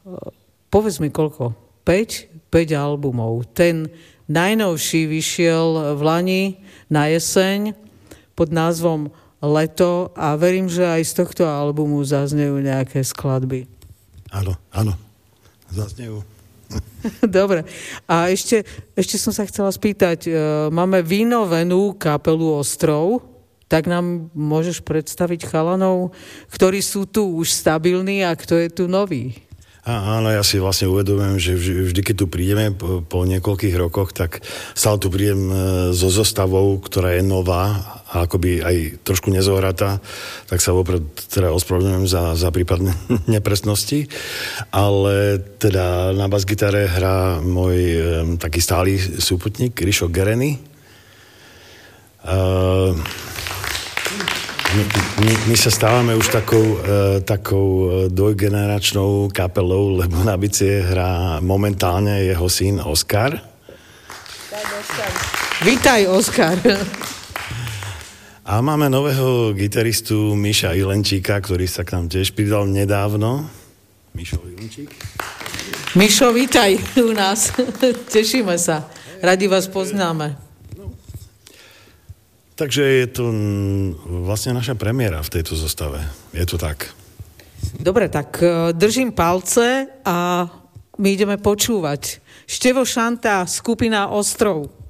povedz mi koľko? 5 albumov. Ten najnovší vyšiel v lani na jeseň pod názvom Leto a verím, že aj z tohto albumu zaznejú nejaké skladby. Áno, zaznejú. Dobre. A ešte som sa chcela spýtať, máme vynovenú kapelu Ostrov, tak nám môžeš predstaviť chalanov, ktorí sú tu už stabilní a kto je tu nový? Áno, ja si vlastne uvedomujem, že vždy, keď tu prídeme po niekoľkých rokoch, tak stále tu prídem so zostavou, ktorá je nová a akoby aj trošku nezohratá, tak sa vopred teda ospravedlňujem za prípadné nepresnosti. Ale teda na basgitare hrá môj taký stály súputník Rišo Gereny. My sa stávame už takou dvojgeneračnou kapelou, lebo na bicie hrá momentálne jeho syn Oskar. Vítaj, Oskar. A máme nového gitaristu Miša Ilenčíka, ktorý sa k nám tiež pridal nedávno. Mišo Ilenčík. Mišo, vítaj u nás. Tešíme sa. Radi vás poznáme. Takže je to vlastne naša premiéra v tejto zostave. Je to tak. Dobre, tak držím palce a my ideme počúvať. Števo Šanta, skupina Ostrov.